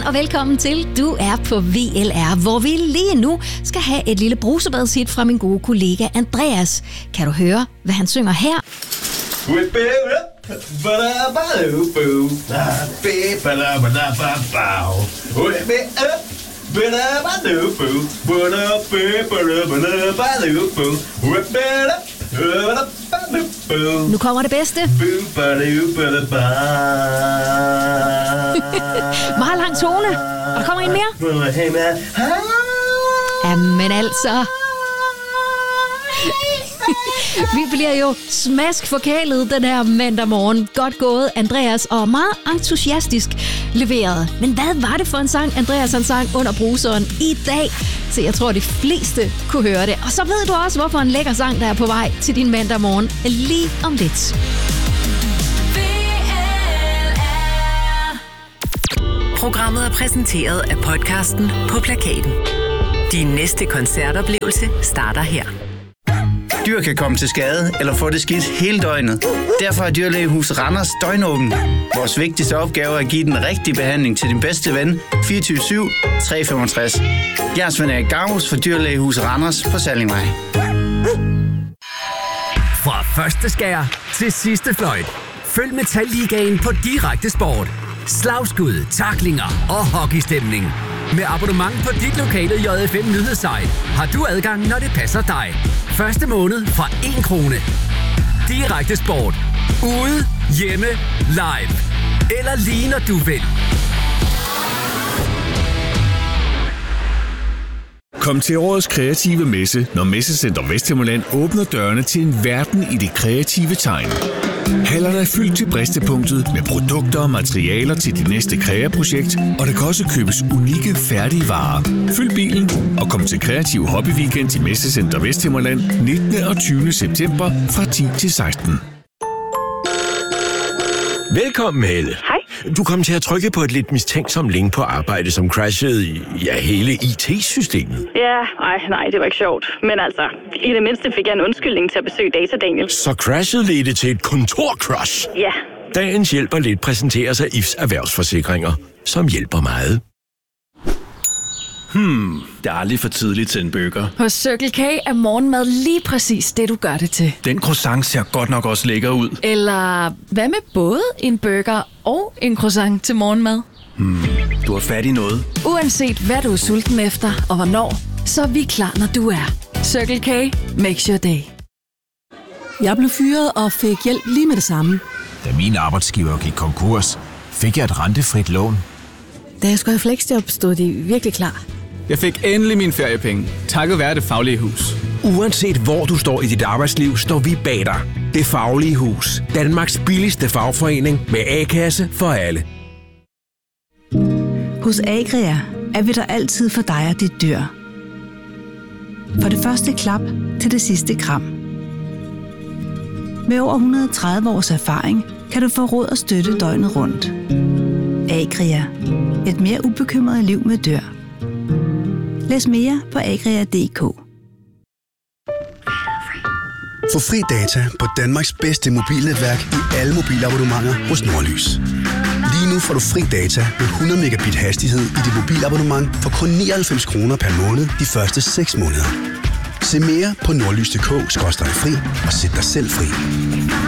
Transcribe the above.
og velkommen til. Du er på VLR, hvor vi lige nu skal have et lille brusebadshit fra min gode kollega Andreas. Kan du høre, hvad han synger her? Nu kommer det bedste. Meget lang tone. Og der kommer en mere. Jamen altså. Vi bliver jo smask forkælet den her mandag morgen. Godt gået, Andreas, og meget entusiastisk leveret. Men hvad var det for en sang, Andreas han sang under bruseren i dag? Så jeg tror, de fleste kunne høre det. Og så ved du også, hvorfor en lækker sang, der er på vej til din mandag morgen lige om lidt. Programmet er præsenteret af podcasten På Plakaten. Din næste koncertoplevelse starter her. Dyr kan komme til skade eller få det skidt hele døgnet. Derfor er Dyrlægehuset Randers døgnåben. Vores vigtigste opgave er at give den rigtige behandling til din bedste ven 24/7 365. Jeres ven er i Gavs for Dyrlægehuset Randers på Sallingvej. Fra første skær til sidste fløjt. Følg Metalligaen på Direkte Sport. Slagskud, tacklinger og hockeystemning. Med abonnement på dit lokale JFM nyhedssite har du adgang, når det passer dig. Første måned fra 1 krone. Direkte Sport. Ude, hjemme, live. Eller lige når du vil. Kom til årets kreative messe, når Messecenter Vesthimmerland åbner dørene til en verden i det kreative tegn. Hallerne er fyldt til bristepunktet med produkter og materialer til dit næste kreaprojekt, og der kan også købes unikke, færdige varer. Fyld bilen og kom til Kreativ Hobby Weekend i Messecenter Vesthimmerland 19. og 20. september fra 10 til 16. Velkommen, Helle. Hej. Du kom til at trykke på et lidt mistænksomt link på arbejde, som crashede i hele IT-systemet. Ja, nej, det var ikke sjovt. Men altså, i det mindste fik jeg en undskyldning til at besøge Data Daniel. Så crashet ledte til et kontorcrash. Ja. Dagens hjælper lidt præsenteres af IFs erhvervsforsikringer, som hjælper meget. Det er aldrig for tidligt til en burger. Hos Circle K er morgenmad lige præcis det, du gør det til. Den croissant ser godt nok også lækker ud. Eller hvad med både en burger og en croissant til morgenmad? Du har fat i noget. Uanset hvad du er sulten efter og hvornår, så er vi klar, når du er. Circle K makes your day. Jeg blev fyret og fik hjælp lige med det samme. Da min arbejdsgiver gik konkurs, fik jeg et rentefrit lån. Da jeg skulle have fleksjob, stod de virkelig klar. Jeg fik endelig mine feriepenge, takket være Det Faglige Hus. Uanset hvor du står i dit arbejdsliv, står vi bag dig. Det Faglige Hus. Danmarks billigste fagforening med A-kasse for alle. Hos Agria er vi der altid for dig og dit dyr. For det første klap til det sidste kram. Med over 130 års erfaring kan du få råd og støtte døgnet rundt. Agria. Et mere ubekymret liv med dyr. Læs mere på agria.dk. Få fri data på Danmarks bedste mobilnetværk i alle mobilabonnementer hos Nordlys. Lige nu får du fri data med 100 megabit hastighed i dit mobilabonnement for kun 99 kroner per måned de første 6 måneder. Se mere på nordlys.dk/fri og sæt dig selv fri.